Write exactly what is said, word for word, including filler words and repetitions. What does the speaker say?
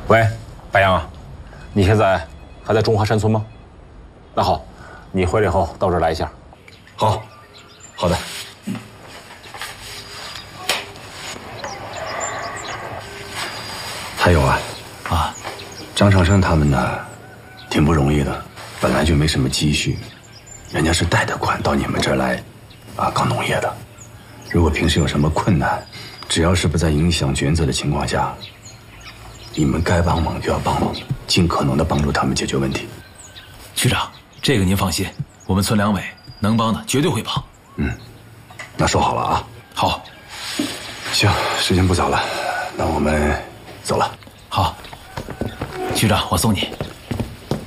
喂，白杨啊，你现在还在中华山村吗？那好，你回来以后到这儿来一下。 好，好的。还有啊， 啊， 张长生他们呢，挺不容易的，本来就没什么积蓄，人家是贷的款到你们这儿来，啊，搞农业的。如果平时有什么困难，只要是不在影响原则的情况下，你们该帮忙就要帮忙，尽可能的帮助他们解决问题。 区长，这个您放心，我们村两委能帮的绝对会帮。 嗯，那说好了啊。 好。 行，时间不早了，那我们走了。 好，区长，我送你。